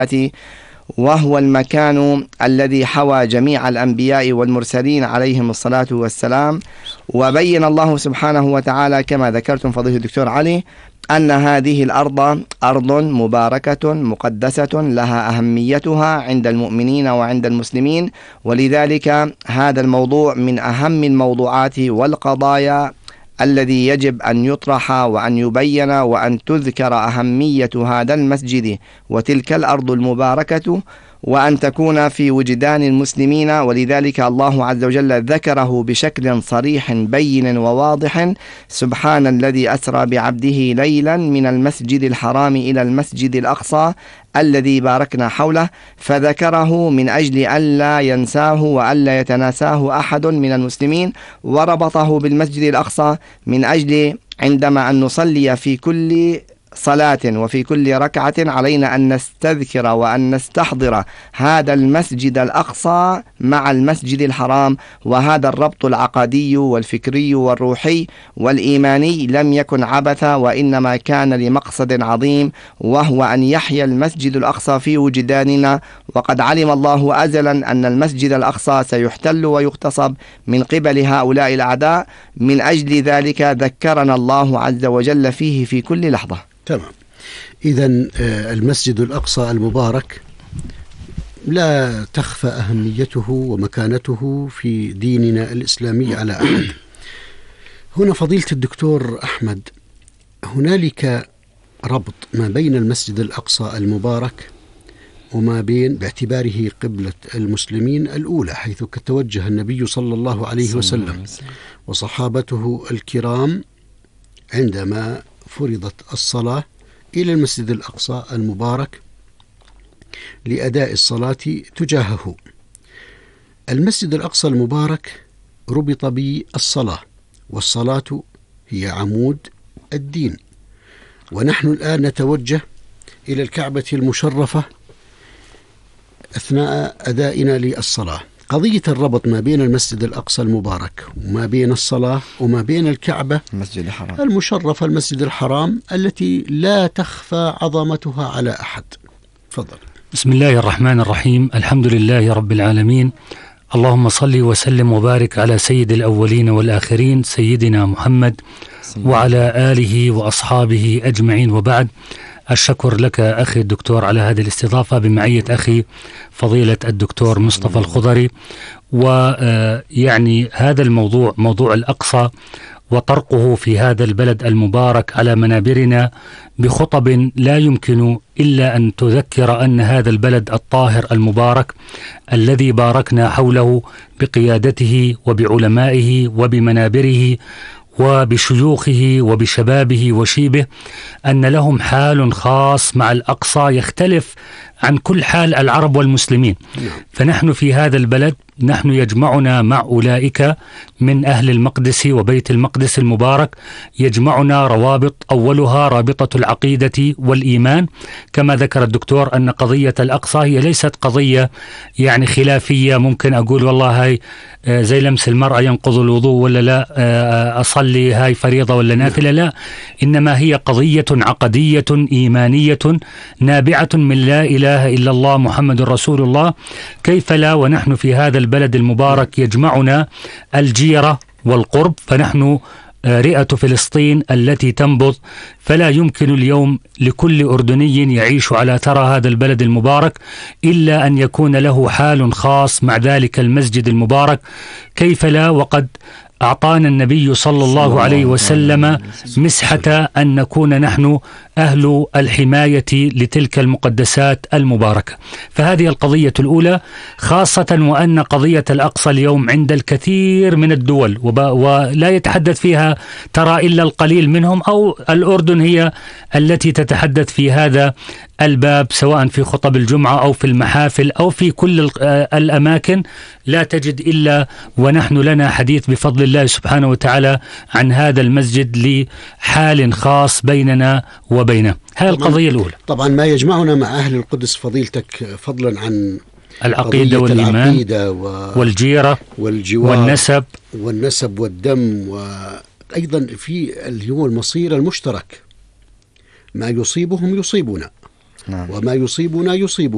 وهو المكان الذي حوى جميع الأنبياء والمرسلين عليهم الصلاة والسلام. وبين الله سبحانه وتعالى كما ذكرتم فضيلة الدكتور علي أن هذه الأرض أرض مباركة مقدسة لها أهميتها عند المؤمنين وعند المسلمين، ولذلك هذا الموضوع من أهم الموضوعات والقضايا الذي يجب أن يطرح وأن يبين وأن تذكر أهمية هذا المسجد وتلك الأرض المباركة، وأن تكون في وجدان المسلمين. ولذلك الله عز وجل ذكره بشكل صريح بين وواضح: سبحان الذي أسرى بعبده ليلا من المسجد الحرام إلى المسجد الأقصى الذي باركنا حوله، فذكره من أجل ألا ينساه وألا يتناساه أحد من المسلمين، وربطه بالمسجد الأقصى من أجل عندما أن نصلي في كل صلاة وفي كل ركعة علينا أن نستذكر وأن نستحضر هذا المسجد الأقصى مع المسجد الحرام. وهذا الربط العقدي والفكري والروحي والإيماني لم يكن عبثا، وإنما كان لمقصد عظيم، وهو أن يحيا المسجد الأقصى في وجداننا. وقد علم الله أزلا أن المسجد الأقصى سيحتل ويغتصب من قبل هؤلاء الأعداء، من أجل ذلك ذكرنا الله عز وجل فيه في كل لحظة. تمام. إذن المسجد الأقصى المبارك لا تخفى أهميته ومكانته في ديننا الإسلامي على أحد. هنا فضيلة الدكتور أحمد، هنالك ربط ما بين المسجد الأقصى المبارك وما بين باعتباره قبلة المسلمين الأولى، حيث توجه النبي صلى الله عليه وسلم وصحابته الكرام عندما فرضت الصلاة إلى المسجد الأقصى المبارك لأداء الصلاة تجاهه. المسجد الأقصى المبارك ربط بالصلاة، والصلاة هي عمود الدين، ونحن الآن نتوجه إلى الكعبة المشرفة أثناء أدائنا للصلاة. قضية الربط ما بين المسجد الأقصى المبارك وما بين الصلاة وما بين الكعبة المسجد الحرام المشرفة، المسجد الحرام التي لا تخفى عظمتها على أحد. تفضل. بسم الله الرحمن الرحيم. الحمد لله رب العالمين، اللهم صل وسلم وبارك على سيد الأولين والآخرين سيدنا محمد وعلى آله وأصحابه أجمعين، وبعد. الشكر لك أخي الدكتور على هذه الاستضافة بمعية أخي فضيلة الدكتور مصطفى الخضري. ويعني هذا الموضوع، موضوع الأقصى وطرقه في هذا البلد المبارك على منابرنا بخطب لا يمكن إلا أن تذكر أن هذا البلد الطاهر المبارك الذي باركنا حوله بقيادته وبعلمائه وبمنابره وبشيوخه وبشبابه وشيبه، أن لهم حال خاص مع الأقصى يختلف عن كل حال العرب والمسلمين. فنحن في هذا البلد نحن يجمعنا مع أولئك من أهل المقدس وبيت المقدس المبارك، يجمعنا روابط، أولها رابطة العقيدة والإيمان، كما ذكر الدكتور أن قضية الأقصى هي ليست قضية يعني خلافية، ممكن أقول والله هاي زي لمس المرأة ينقض الوضوء ولا لا، أصلي هاي فريضة ولا نافلة، لا، إنما هي قضية عقدية إيمانية نابعة من لا إله إلا الله محمد رسول الله. كيف لا ونحن في هذا البلد المبارك يجمعنا الجيرة والقرب، فنحن رئة فلسطين التي تنبض، فلا يمكن اليوم لكل أردني يعيش على ثرى هذا البلد المبارك إلا أن يكون له حال خاص مع ذلك المسجد المبارك. كيف لا وقد أعطانا النبي صلى الله عليه وسلم مسحة أن نكون نحن أهل الحماية لتلك المقدسات المباركة. فهذه القضية الأولى، خاصة وأن قضية الأقصى اليوم عند الكثير من الدول ولا يتحدث فيها ترى إلا القليل منهم، أو الأردن هي التي تتحدث في هذا الباب سواء في خطب الجمعة أو في المحافل أو في كل الأماكن، لا تجد إلا ونحن لنا حديث بفضل الله سبحانه وتعالى عن هذا المسجد لحال خاص بيننا وبينه. هذه القضية الأولى. طبعا ما يجمعنا مع أهل القدس فضيلتك فضلا عن العقيدة والإيمان والجيرة والجوار والنسب والدم، وأيضا في اللي هو المصير المشترك، ما يصيبهم يصيبنا وما يصيبنا يصيبهم.